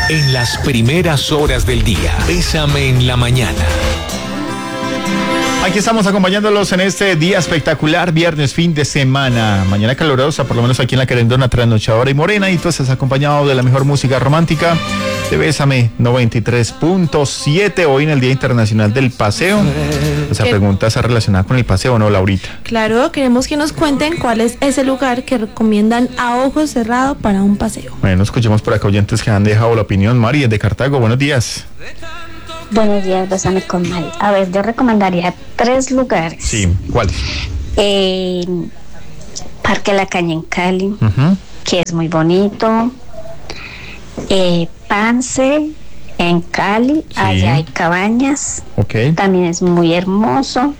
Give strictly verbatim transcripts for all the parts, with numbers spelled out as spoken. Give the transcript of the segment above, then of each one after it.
En las primeras horas del día, Bésame en la mañana. Aquí estamos acompañándolos en este día espectacular, viernes, fin de semana. Mañana calurosa, por lo menos aquí en la Querendona, trasnochadora y morena. Y entonces acompañado de la mejor música romántica de Bésame noventa y tres punto siete. Hoy en el Día Internacional del Paseo. Esa pregunta está relacionada con el paseo, ¿no, Laurita? Claro, queremos que nos cuenten cuál es ese lugar que recomiendan a ojo cerrado para un paseo. Bueno, escuchemos por acá oyentes que han dejado la opinión. Mari, de Cartago, buenos días. Buenos días, Bésame con Mari. A ver, yo recomendaría tres lugares. Sí, ¿cuáles? Eh, Parque La Caña en Cali, Uh-huh. que es muy bonito. Eh, Pance en Cali, Sí. allá hay cabañas, Ok. también es muy hermoso.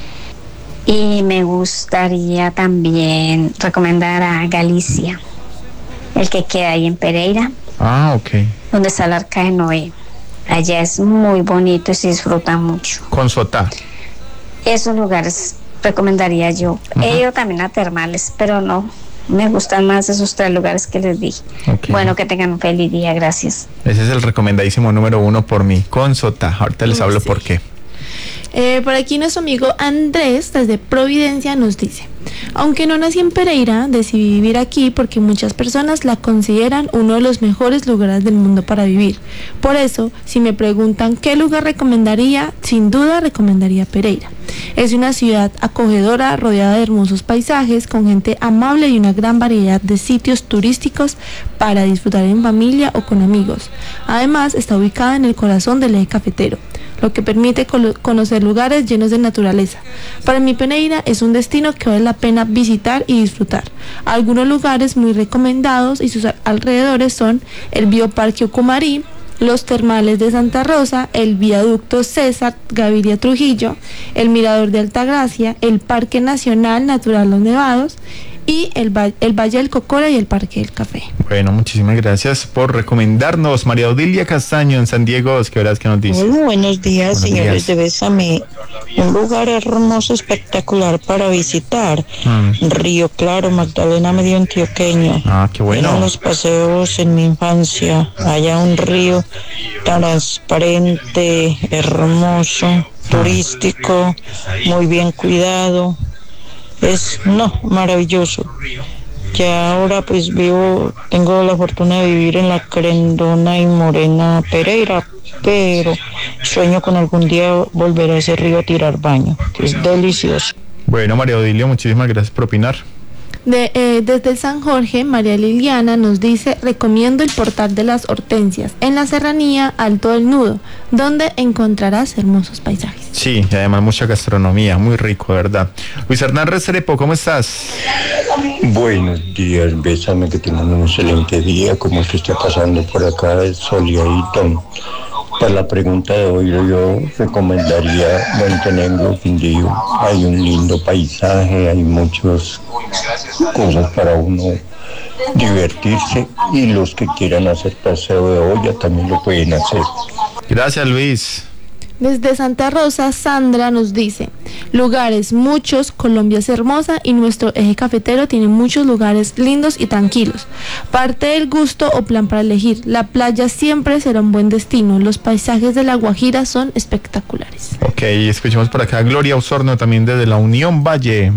Y me gustaría también recomendar a Galicia, el que queda ahí en Pereira, Ah, ok. donde está el Arca de Noé. Allá es muy bonito y se disfruta mucho. Con Sotá. Esos lugares recomendaría yo. Ajá. He ido también a termales, pero no, me gustan más esos tres lugares que les dije. Ok. Bueno, que tengan un feliz día, gracias. Ese es el recomendadísimo número uno por mí, con Sotá. Ahorita les Uy, hablo sí. por qué. Eh, por aquí nuestro amigo Andrés, desde Providencia, nos dice: aunque no nací en Pereira, decidí vivir aquí porque muchas personas la consideran uno de los mejores lugares del mundo para vivir. Por eso, si me preguntan qué lugar recomendaría, sin duda recomendaría Pereira. Es una ciudad acogedora, rodeada de hermosos paisajes, con gente amable y una gran variedad de sitios turísticos para disfrutar en familia o con amigos. Además, está ubicada en el corazón del eje cafetero, lo que permite colo- conocer lugares llenos de naturaleza. Para mí, Pereira es un destino que vale la pena visitar y disfrutar. Algunos lugares muy recomendados y sus a- alrededores son el Bioparque Ocumarí, los termales de Santa Rosa, el viaducto César Gaviria Trujillo, el mirador de Altagracia, el Parque Nacional Natural Los Nevados y el, va- el Valle del Cocora y el Parque del Café. Bueno, muchísimas gracias por recomendarnos. María Odilia Castaño en San Diego, ¿qué verás que nos dice? Hola, buenos días, Buenos señores días. de Bésame. Un lugar hermoso, espectacular para visitar. Mm. Río Claro, Magdalena Medio Antioqueño. Ah, qué bueno. Eran los paseos en mi infancia. Allá un río transparente, hermoso, turístico, muy bien cuidado. Es, no, maravilloso. Ya ahora pues vivo, tengo la fortuna de vivir en la Querendona y Morena Pereira, pero sueño con algún día volver a ese río a tirar baño, que es delicioso. Bueno, María Odilia, muchísimas gracias por opinar. De, eh, desde el San Jorge, María Liliana nos dice: recomiendo el Portal de las Hortensias, en la serranía Alto del Nudo, donde encontrarás hermosos paisajes. Sí, y además mucha gastronomía, muy rico, ¿verdad? Luis Hernán Restrepo, ¿cómo estás? Buenos días, Bésame, que tengan un excelente día, como se está pasando por acá, el soleadito. Para la pregunta de hoy, yo recomendaría Montenegro, Quindío. Hay un lindo paisaje, hay muchas cosas para uno divertirse, y los que quieran hacer paseo de olla también lo pueden hacer. Gracias, Luis. Desde Santa Rosa, Sandra nos dice: lugares muchos, Colombia es hermosa y nuestro eje cafetero tiene muchos lugares lindos y tranquilos. Parte del gusto o plan para elegir. La playa siempre será un buen destino. Los paisajes de La Guajira son espectaculares. Ok, escuchemos por acá a Gloria Osorno, también desde la Unión Valle.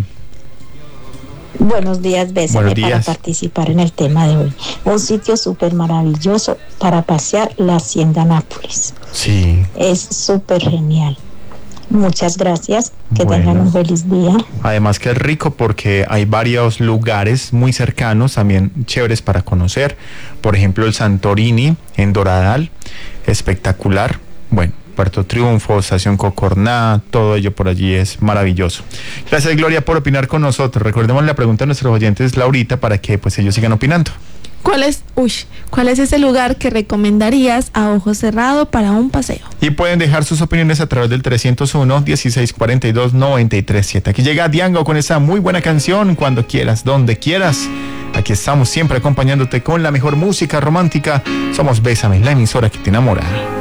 Buenos días, Bésame, Buenos días. para participar en el tema de hoy. Un sitio súper maravilloso para pasear, la Hacienda Nápoles. Sí. Es súper genial. Muchas gracias, que Bueno. tengan un feliz día. Además que es rico porque hay varios lugares muy cercanos, también chéveres para conocer. Por ejemplo, el Santorini en Doradal, espectacular. Bueno, Puerto Triunfo, Estación Cocorná, todo ello por allí es maravilloso. Gracias, Gloria, por opinar con nosotros. Recordemos la pregunta a nuestros oyentes, Laurita, para que pues ellos sigan opinando. ¿Cuál es, uy, ¿Cuál es ese lugar que recomendarías a ojo cerrado para un paseo? Y pueden dejar sus opiniones a través del trescientos uno, dieciséis cuarenta y dos, noventa y tres siete. Aquí llega Diango con esa muy buena canción, Cuando Quieras, Donde Quieras. Aquí estamos siempre acompañándote con la mejor música romántica. Somos Bésame, la emisora que te enamora.